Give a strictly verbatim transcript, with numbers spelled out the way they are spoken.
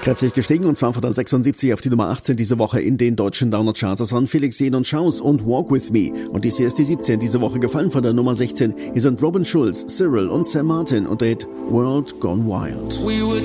Kräftig gestiegen und zwar von der sechsundsiebzig auf die Nummer achtzehn diese Woche in den deutschen Download-Charts. Das waren Felix Jähn und Schaus und Walk With Me. Und dies hier ist die siebzehn diese Woche gefallen von der Nummer sechzehn. Hier sind Robin Schulz, Cyril und Sam Martin und der Hit World Gone Wild.